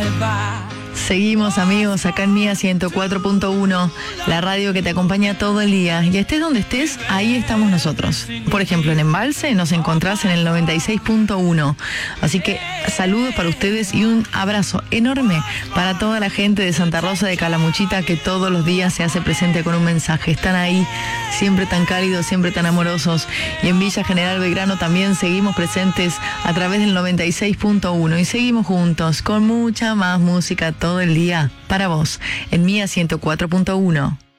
Seguimos, amigos, acá en Mía 104.1, la radio que te acompaña todo el día. Y estés donde estés, ahí estamos nosotros. Por ejemplo, en Embalse nos encontrás en el 96.1. Así que saludos para ustedes y un abrazo enorme para toda la gente de Santa Rosa de Calamuchita que todos los días se hace presente con un mensaje. Están ahí, siempre tan cálidos, siempre tan amorosos. Y en Villa General Belgrano también seguimos presentes a través del 96.1 y seguimos juntos con mucha más música todo el día para vos en Mía 104.1.